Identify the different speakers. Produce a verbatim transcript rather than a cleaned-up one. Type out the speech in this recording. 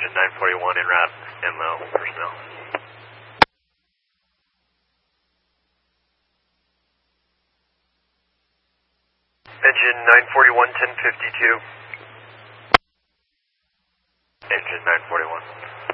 Speaker 1: Engine nine forty-one en route, Menlo personnel. Engine nine forty-one, ten fifty-two. Engine nine forty-one.